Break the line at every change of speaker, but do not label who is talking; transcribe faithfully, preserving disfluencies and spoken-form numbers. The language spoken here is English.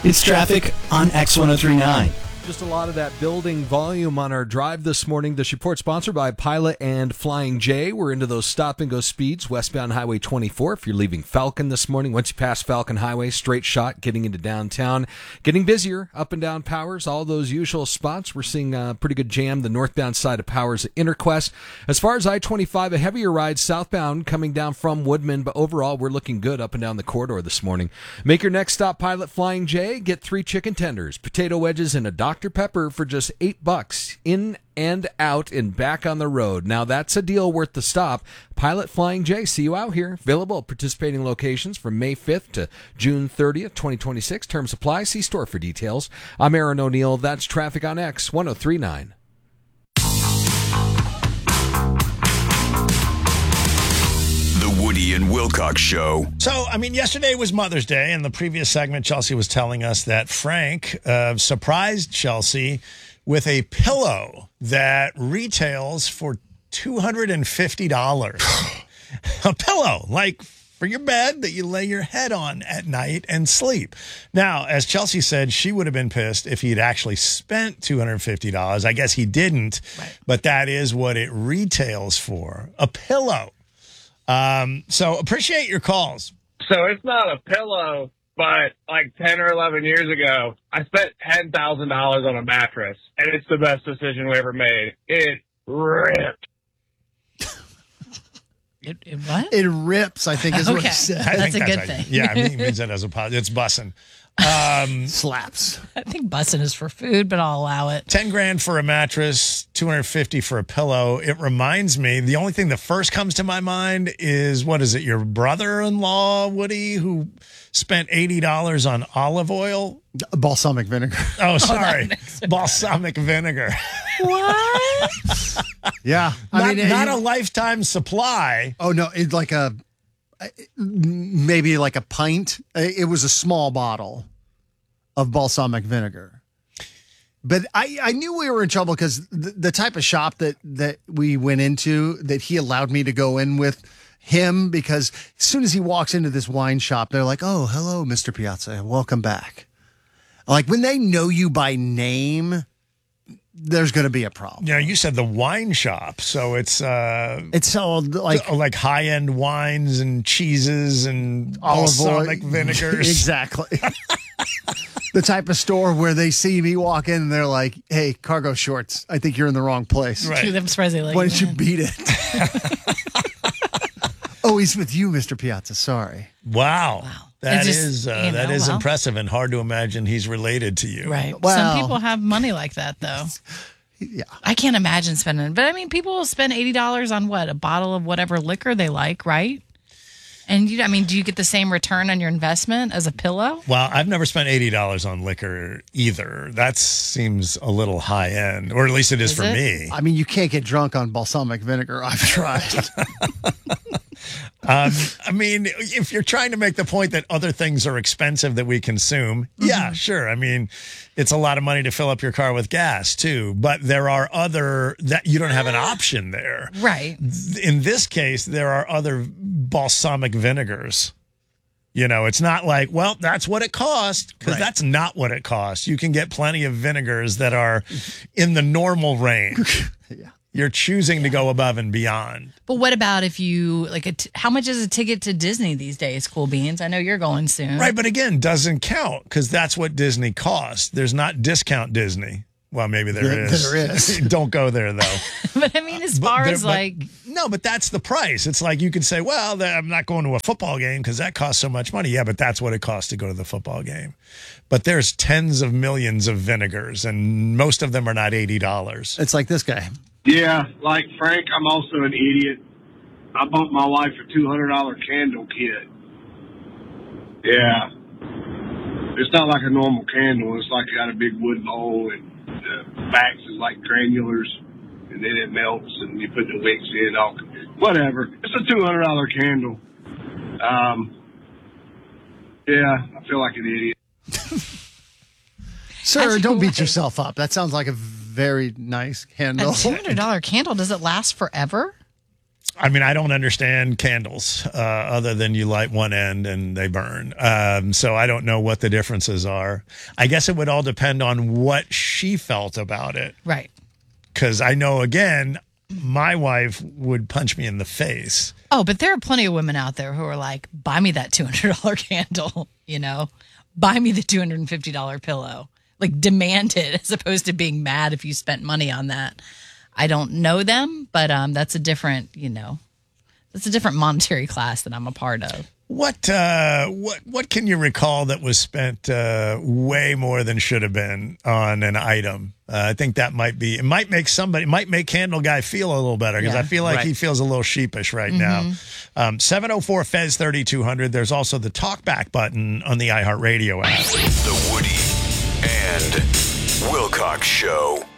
It's traffic on X one oh three point nine.
Just a lot of that building volume on our drive this morning. This report sponsored by Pilot and Flying J. We're into those stop-and-go speeds, westbound Highway twenty-four. If you're leaving Falcon this morning, once you pass Falcon Highway, straight shot, getting into downtown. Getting busier, up and down Powers, all those usual spots. We're seeing a pretty good jam, the northbound side of Powers at Interquest. As far as I twenty-five, a heavier ride southbound coming down from Woodman, but overall, we're looking good up and down the corridor this morning. Make your next stop Pilot Flying J. Get three chicken tenders, potato wedges, and a Doctor Pepper for just eight bucks, in and out and back on the road. Now that's a deal worth the stop. Pilot Flying J, see you out here. Available at participating locations from May fifth to June thirtieth, twenty twenty-six. Terms apply. See store for details. I'm Aaron O'Neill. That's traffic on X one oh three point nine.
Woody and Wilcox Show.
So, I mean, yesterday was Mother's Day. In the previous segment, Chelsea was telling us that Frank uh, surprised Chelsea with a pillow that retails for two hundred fifty dollars. A pillow, like for your bed that you lay your head on at night and sleep. Now, as Chelsea said, she would have been pissed if he'd actually spent two hundred fifty dollars. I guess he didn't, right. But that is what it retails for. A pillow. Um, so appreciate your calls.
So it's not a pillow, but like ten or eleven years ago, I spent ten thousand dollars on a mattress, and it's the best decision we ever made. It ripped.
It, it what?
It rips, I think is
okay.
what he said.
I
that's
think
a
that's
good
right.
thing.
Yeah, I mean, he means that as a positive. It's bussin'. Um,
Slaps.
I think bussin' is for food, but I'll allow it.
ten grand for a mattress, two hundred fifty for a pillow. It reminds me, the only thing that first comes to my mind is, what is it, your brother-in-law, Woody, who spent eighty dollars on olive oil?
Balsamic vinegar.
Oh, sorry. Balsamic vinegar.
What?
Yeah. I
not
mean,
not
you,
a lifetime supply.
Oh, no. It's like a, maybe like a pint. It was a small bottle of balsamic vinegar. But I, I knew we were in trouble because the, the type of shop that, that we went into, that he allowed me to go in with him, because as soon as he walks into this wine shop, they're like, oh, hello, Mister Piazza. Welcome back. Like when they know you by name, there's going to be a problem.
Yeah, you said the wine shop, so it's uh,
it's sold like
like high end wines and cheeses and
olive oil,
balsamic vinegars.
Exactly. The type of store where they see me walk in and they're like, "Hey, cargo shorts, I think you're in the wrong place.
Right.
I'm surprised they like
Why don't you
that.
beat it?" Oh, he's with you, Mister Piazza. Sorry.
Wow.
Wow.
That
It's just,
is uh,
you know,
that is
well.
impressive and hard to imagine he's related to you.
Right.
Well-
Some people have money like that, though.
Yeah.
I can't imagine spending, but I mean, people will spend eighty dollars on what? A bottle of whatever liquor they like, right? And you, I mean, do you get the same return on your investment as a pillow?
Well, I've never spent eighty dollars on liquor either. That seems a little high end, or at least it is,
Is
for
it?
me.
I mean, you can't get drunk on balsamic vinegar. I've tried.
Um, I mean, if you're trying to make the point that other things are expensive that we consume, yeah, sure. I mean, it's a lot of money to fill up your car with gas too, but there are other that you don't have an option there.
Right.
In this case, there are other balsamic vinegars. You know, it's not like, well, that's what it cost, because
Right.
that's not what it costs. You can get plenty of vinegars that are in the normal range.
Yeah.
You're choosing to go above and beyond.
But what about if you, like, a t- how much is a ticket to Disney these days, Cool Beans? I know you're going soon.
Right, but again, doesn't count because that's what Disney costs. There's not discount Disney. Well, maybe there
There-
is.
there is.
Don't go there, though.
But I mean, as
But
far
there-
as
but-
like,
No, but that's the price. It's like you could say, well, th- I'm not going to a football game because that costs so much money. Yeah, but that's what it costs to go to the football game. But there's tens of millions of vinegars, and most of them are not eighty dollars.
It's like this guy.
Yeah, like Frank, I'm also an idiot. I bought my wife a two hundred dollars candle kit. Yeah. It's not like a normal candle. It's like got a big wood bowl, and the wax is like granulars, and then it melts, and you put the wicks in. All, whatever. It's a two hundred dollars candle. Um, yeah, I feel like an idiot.
Sir,
That's
don't
cool.
beat yourself up. That sounds like a very nice candle.
a two hundred dollars candle, does it last forever?
I mean, I don't understand candles uh, other than you light one end and they burn. Um, so I don't know what the differences are. I guess it would all depend on what she felt about it.
Right.
Because I know, again, my wife would punch me in the face.
Oh, but there are plenty of women out there who are like, buy me that two hundred dollars candle, you know, buy me the two hundred fifty dollars pillow. Like, demand it as opposed to being mad if you spent money on that. I don't know them, but um, that's a different, you know, that's a different monetary class that I'm a part of.
What uh, what what can you recall that was spent uh, way more than should have been on an item? Uh, I think that might be, it might make somebody, it might make Candle Guy feel a little better because
Yeah,
I feel like
right.
he feels a little sheepish right
Mm-hmm.
now. Um, seven oh four F E Z thirty-two hundred. There's also the talkback button on the iHeartRadio app.
The Woody and Wilcox Show.